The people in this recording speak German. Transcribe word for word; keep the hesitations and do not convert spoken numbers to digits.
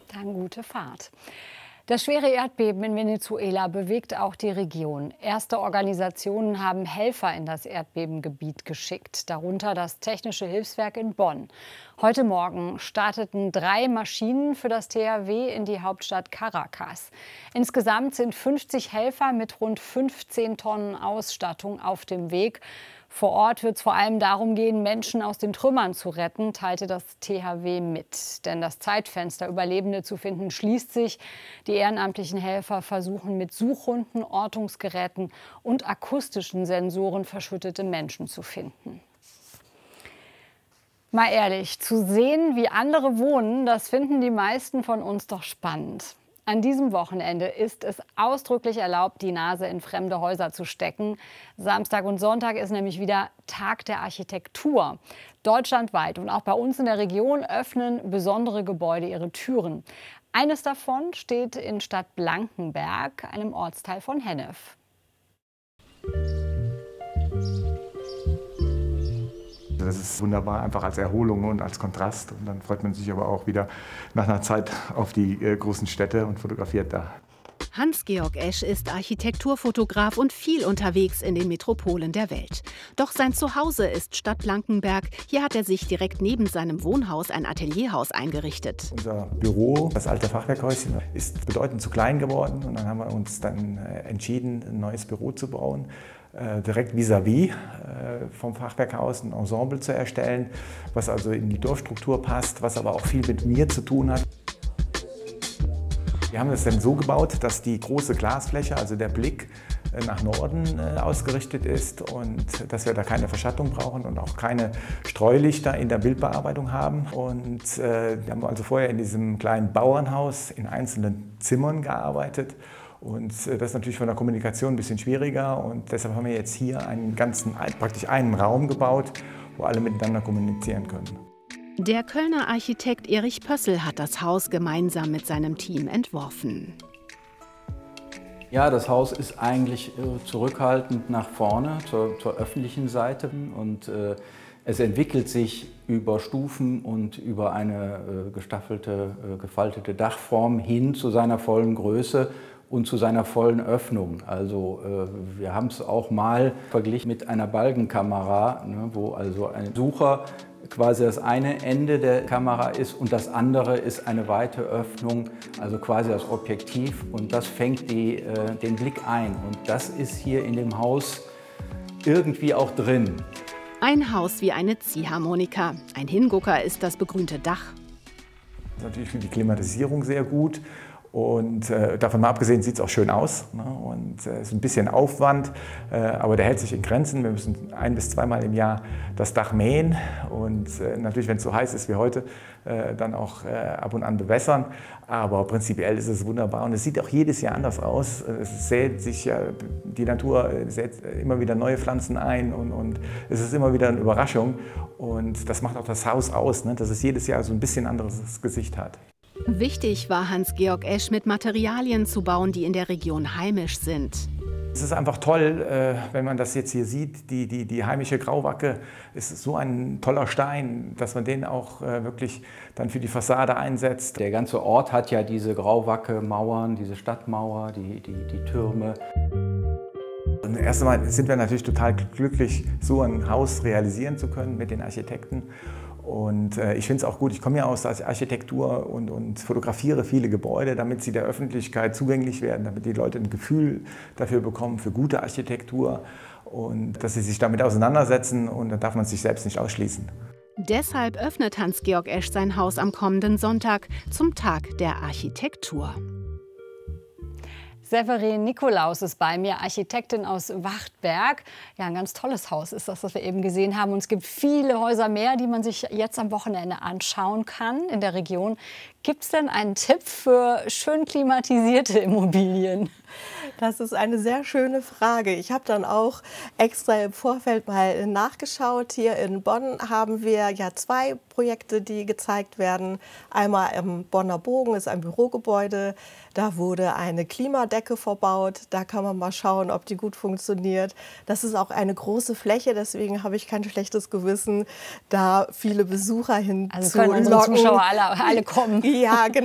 Dann gute Fahrt. Das schwere Erdbeben in Venezuela bewegt auch die Region. Erste Organisationen haben Helfer in das Erdbebengebiet geschickt, darunter das Technische Hilfswerk in Bonn. Heute Morgen starteten drei Maschinen für das T H W in die Hauptstadt Caracas. Insgesamt sind fünfzig Helfer mit rund fünfzehn Tonnen Ausstattung auf dem Weg. Vor Ort wird es vor allem darum gehen, Menschen aus den Trümmern zu retten, teilte das T H W mit. Denn das Zeitfenster, Überlebende zu finden, schließt sich. Die ehrenamtlichen Helfer versuchen mit Suchhunden, Ortungsgeräten und akustischen Sensoren verschüttete Menschen zu finden. Mal ehrlich, zu sehen, wie andere wohnen, das finden die meisten von uns doch spannend. An diesem Wochenende ist es ausdrücklich erlaubt, die Nase in fremde Häuser zu stecken. Samstag und Sonntag ist nämlich wieder Tag der Architektur. Deutschlandweit und auch bei uns in der Region öffnen besondere Gebäude ihre Türen. Eines davon steht in Stadt Blankenberg, einem Ortsteil von Hennef. Das ist wunderbar, einfach als Erholung und als Kontrast. Und dann freut man sich aber auch wieder nach einer Zeit auf die äh, großen Städte und fotografiert da. Hans-Georg Esch ist Architekturfotograf und viel unterwegs in den Metropolen der Welt. Doch sein Zuhause ist Stadt Blankenberg. Hier hat er sich direkt neben seinem Wohnhaus ein Atelierhaus eingerichtet. Unser Büro, das alte Fachwerkhäuschen, ist bedeutend zu klein geworden. Und dann haben wir uns dann entschieden, ein neues Büro zu bauen. Äh, direkt vis-à-vis äh, vom Fachwerkhaus ein Ensemble zu erstellen, was also in die Dorfstruktur passt, was aber auch viel mit mir zu tun hat. Wir haben es dann so gebaut, dass die große Glasfläche, also der Blick äh, nach Norden äh, ausgerichtet ist und dass wir da keine Verschattung brauchen und auch keine Streulichter in der Bildbearbeitung haben. Und äh, wir haben also vorher in diesem kleinen Bauernhaus in einzelnen Zimmern gearbeitet. Und das ist natürlich von der Kommunikation ein bisschen schwieriger und deshalb haben wir jetzt hier einen ganzen, praktisch einen Raum gebaut, wo alle miteinander kommunizieren können. Der Kölner Architekt Erich Pössl hat das Haus gemeinsam mit seinem Team entworfen. Ja, das Haus ist eigentlich zurückhaltend nach vorne, zur, zur öffentlichen Seite und äh, es entwickelt sich über Stufen und über eine äh, gestaffelte, äh, gefaltete Dachform hin zu seiner vollen Größe und zu seiner vollen Öffnung. Also äh, wir haben es auch mal verglichen mit einer Balkenkamera, ne, wo also ein Sucher quasi das eine Ende der Kamera ist und das andere ist eine weite Öffnung, also quasi das Objektiv und das fängt die, äh, den Blick ein und das ist hier in dem Haus irgendwie auch drin. Ein Haus wie eine Ziehharmonika. Ein Hingucker ist das begrünte Dach. Das ist natürlich für die Klimatisierung sehr gut. Und äh, davon mal abgesehen sieht es auch schön aus, ne? Und es äh, ist ein bisschen Aufwand, äh, aber der hält sich in Grenzen. Wir müssen ein- bis zweimal im Jahr das Dach mähen und äh, natürlich, wenn es so heiß ist wie heute, äh, dann auch äh, ab und an bewässern. Aber prinzipiell ist es wunderbar und es sieht auch jedes Jahr anders aus. Es sät sich, äh, die Natur sät immer wieder neue Pflanzen ein und, und es ist immer wieder eine Überraschung. Und das macht auch das Haus aus, ne? Dass es jedes Jahr so ein bisschen anderes Gesicht hat. Wichtig war Hans-Georg Esch, mit Materialien zu bauen, die in der Region heimisch sind. Es ist einfach toll, wenn man das jetzt hier sieht, die, die, die heimische Grauwacke ist so ein toller Stein, dass man den auch wirklich dann für die Fassade einsetzt. Der ganze Ort hat ja diese Grauwacke-Mauern, diese Stadtmauer, die, die, die Türme. Und erst einmal sind wir natürlich total glücklich, so ein Haus realisieren zu können mit den Architekten. Und äh, ich finde es auch gut, ich komme ja aus der Architektur und, und fotografiere viele Gebäude, damit sie der Öffentlichkeit zugänglich werden, damit die Leute ein Gefühl dafür bekommen, für gute Architektur und dass sie sich damit auseinandersetzen und da darf man sich selbst nicht ausschließen. Deshalb öffnet Hans-Georg Esch sein Haus am kommenden Sonntag zum Tag der Architektur. Severin Nikolaus ist bei mir, Architektin aus Wachtberg. Ja, ein ganz tolles Haus ist das, was wir eben gesehen haben. Und es gibt viele Häuser mehr, die man sich jetzt am Wochenende anschauen kann in der Region. Gibt es denn einen Tipp für schön klimatisierte Immobilien? Das ist eine sehr schöne Frage. Ich habe dann auch extra im Vorfeld mal nachgeschaut. Hier in Bonn haben wir ja zwei Projekte, die gezeigt werden. Einmal im Bonner Bogen ist ein Bürogebäude. Da wurde eine Klimadecke verbaut. Da kann man mal schauen, ob die gut funktioniert. Das ist auch eine große Fläche, deswegen habe ich kein schlechtes Gewissen, da viele Besucher hinzulocken. Also können unsere Zuschauer alle, alle kommen. Ja, genau.